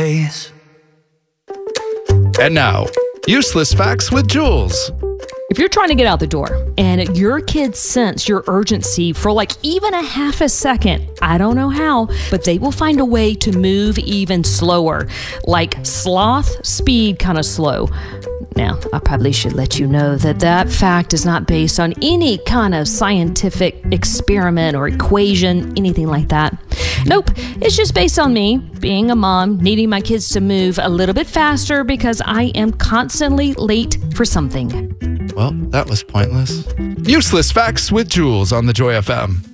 days. And now, Useless Facts with Jules. If you're trying to get out the door and your kids sense your urgency for like even a half a second, I don't know how, but they will find a way to move even slower, like sloth speed kind of slow. Now, I probably should let you know that that fact is not based on any kind of scientific experiment or equation, anything like that. Nope, it's just based on me being a mom, needing my kids to move a little bit faster because I am constantly late for something. Well, that was pointless. Useless Facts with Jules on the Joy FM.